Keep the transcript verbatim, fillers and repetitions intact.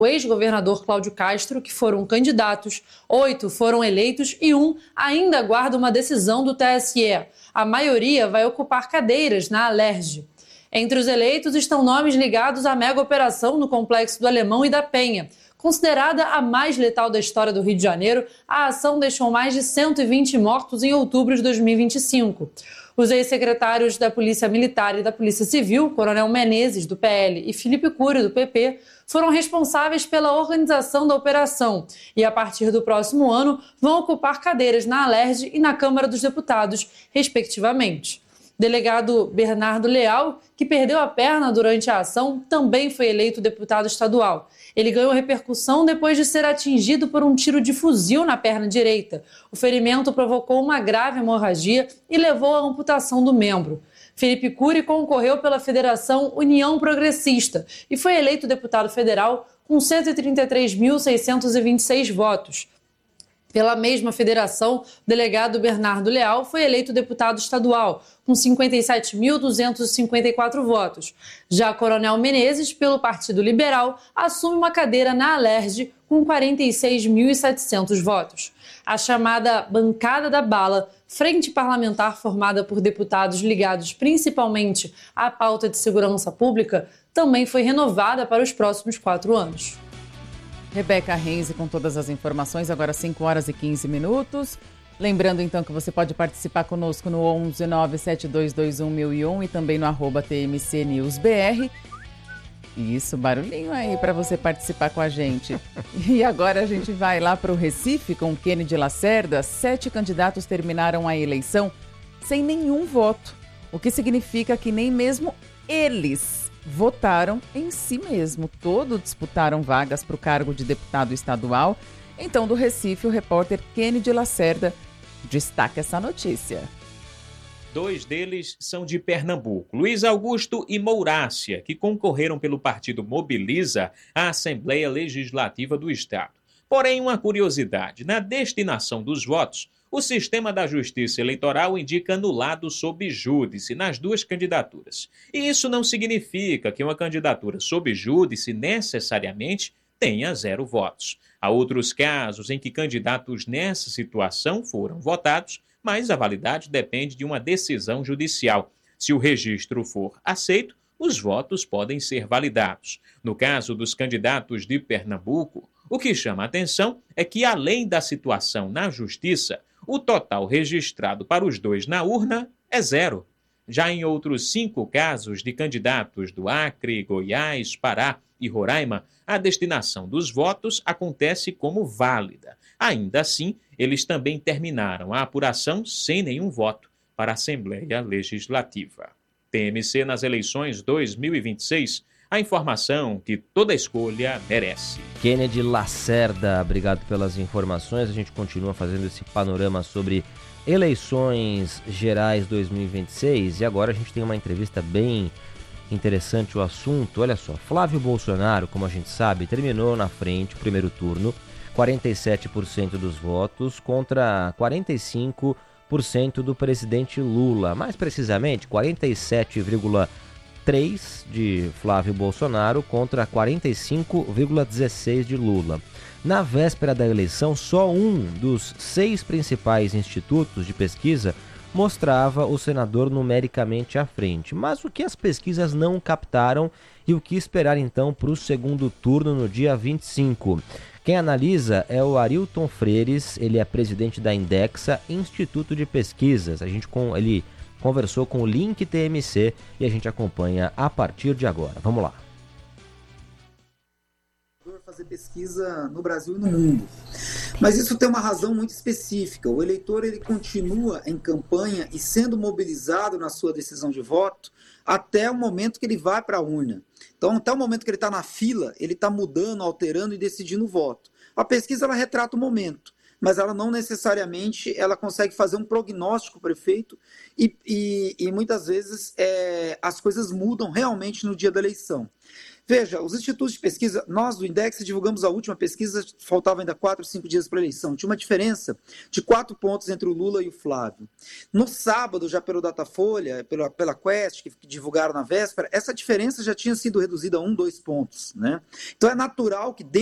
o ex-governador Cláudio Castro, que foram candidatos, oito foram eleitos e um ainda aguarda uma decisão do T S E. A maioria vai ocupar cadeiras na Alerj. Entre os eleitos estão nomes ligados à mega operação no Complexo do Alemão e da Penha. Considerada a mais letal da história do Rio de Janeiro, a ação deixou mais de cento e vinte mortos em outubro de dois mil e vinte e cinco. Os ex-secretários da Polícia Militar e da Polícia Civil, Coronel Menezes, do P L, e Felipe Cury, do P P, foram responsáveis pela organização da operação e, a partir do próximo ano, vão ocupar cadeiras na Alerj e na Câmara dos Deputados, respectivamente. Delegado Bernardo Leal, que perdeu a perna durante a ação, também foi eleito deputado estadual. Ele ganhou repercussão depois de ser atingido por um tiro de fuzil na perna direita. O ferimento provocou uma grave hemorragia e levou à amputação do membro. Felipe Cury concorreu pela Federação União Progressista e foi eleito deputado federal com cento e trinta e três mil seiscentos e vinte e seis votos. Pela mesma federação, o delegado Bernardo Leal foi eleito deputado estadual, com cinquenta e sete mil duzentos e cinquenta e quatro votos. Já Coronel Menezes, pelo Partido Liberal, assume uma cadeira na Alerj com quarenta e seis mil e setecentos votos. A chamada Bancada da Bala, frente parlamentar formada por deputados ligados principalmente à pauta de segurança pública, também foi renovada para os próximos quatro anos. Rebeca Renze com todas as informações, agora cinco horas e quinze minutos. Lembrando então que você pode participar conosco no onze nove sete dois dois um mil e um e também no arroba T M C News B R. Isso, barulhinho aí para você participar com a gente. E agora a gente vai lá para o Recife com Kennedy Lacerda. Sete candidatos terminaram a eleição sem nenhum voto, o que significa que nem mesmo eles votaram em si mesmo. Todos disputaram vagas para o cargo de deputado estadual. Então, do Recife, o repórter Kennedy Lacerda destaca essa notícia. Dois deles são de Pernambuco, Luiz Augusto e Mourácia, que concorreram pelo partido Mobiliza à Assembleia Legislativa do Estado. Porém, uma curiosidade, na destinação dos votos, o sistema da Justiça Eleitoral indica anulado sob júdice nas duas candidaturas. E isso não significa que uma candidatura sob júdice necessariamente tenha zero votos. Há outros casos em que candidatos nessa situação foram votados, mas a validade depende de uma decisão judicial. Se o registro for aceito, os votos podem ser validados. No caso dos candidatos de Pernambuco, o que chama a atenção é que, além da situação na Justiça, o total registrado para os dois na urna é zero. Já em outros cinco casos de candidatos do Acre, Goiás, Pará e Roraima, a destinação dos votos acontece como válida. Ainda assim, eles também terminaram a apuração sem nenhum voto para a Assembleia Legislativa. T M C nas eleições dois mil e vinte e seis, a informação que toda escolha merece. Kennedy Lacerda, obrigado pelas informações. A gente continua fazendo esse panorama sobre eleições gerais dois mil e vinte e seis e agora a gente tem uma entrevista bem interessante o assunto. Olha só, Flávio Bolsonaro, como a gente sabe, terminou na frente o primeiro turno, quarenta e sete por cento dos votos contra quarenta e cinco por cento do presidente Lula. Mais precisamente, quarenta e sete vírgula três por cento de Flávio Bolsonaro contra quarenta e cinco vírgula dezesseis por cento de Lula. Na véspera da eleição, só um dos seis principais institutos de pesquisa mostrava o senador numericamente à frente. Mas o que as pesquisas não captaram e o que esperar então para o segundo turno no dia vinte e cinco? Quem analisa é o Arilton Freires, ele é presidente da Indexa, Instituto de Pesquisas. A gente com ele conversou com o Link T M C e a gente acompanha a partir de agora. Vamos lá. Fazer pesquisa no Brasil e no mundo. Mas isso tem uma razão muito específica. O eleitor ele continua em campanha e sendo mobilizado na sua decisão de voto até o momento que ele vai para a urna. Então, até o momento que ele está na fila, ele está mudando, alterando e decidindo o voto. A pesquisa ela retrata o momento, mas ela não necessariamente ela consegue fazer um prognóstico prefeito e, e, e muitas vezes é, as coisas mudam realmente no dia da eleição. Veja, os institutos de pesquisa, nós do Index divulgamos a última pesquisa, faltava ainda quatro, cinco dias para a eleição. Tinha uma diferença de quatro pontos entre o Lula e o Flávio. No sábado, já pelo Datafolha, pela, pela Quest, que divulgaram na véspera, essa diferença já tinha sido reduzida a um, dois pontos, né? Então é natural que